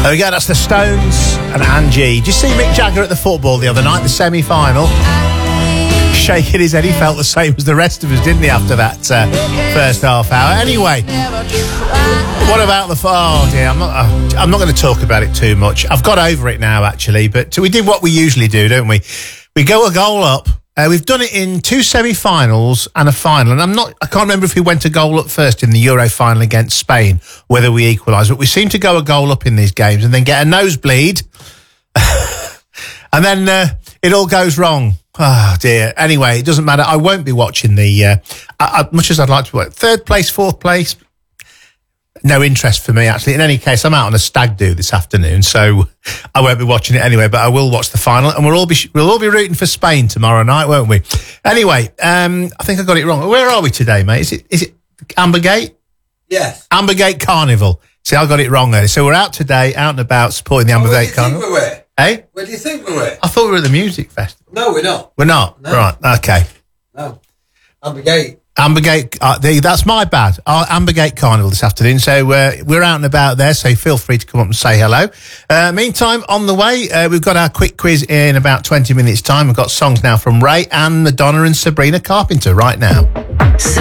There we go, that's the Stones and Angie. Did you see Mick Jagger at the football the other night, the semi-final? Shaking his head, he felt the same as the rest of us, didn't he, after that first half hour? Anyway, what about the... Oh, dear, I'm not going to talk about it too much. I've got over it now, actually, but we did what we usually do, don't we? We go a goal up. We've done it in 2 semi-finals and a final, and I can't remember if we went a goal up first in the Euro final against Spain, whether we equalised, but we seem to go a goal up in these games and then get a nosebleed, and then it all goes wrong. Oh, dear. Anyway, it doesn't matter. I won't be watching the... much as I'd like to watch. 3rd place, 4th place, no interest for me, actually. In any case, I'm out on a stag do this afternoon, so I won't be watching it anyway, but I will watch the final, and we'll all be rooting for Spain tomorrow night, won't we? Anyway, I think I got it wrong. Where are we today, mate? Is it Ambergate? Yes. Ambergate Carnival. See, I got it wrong there. So we're out today, out and about, supporting the Ambergate Carnival. Where do you think we were? Hey? Where do you think we were? I thought we were at the music festival. No, we're not. We're not? No. Right, okay. No. Ambergate. Ambergate, that's my bad. Ambergate Carnival this afternoon. So we're out and about there, so feel free to come up and say hello. Meantime, on the way, we've got our quick quiz in about 20 minutes' time. We've got songs now from Ray, Anne, Madonna and Sabrina Carpenter right now.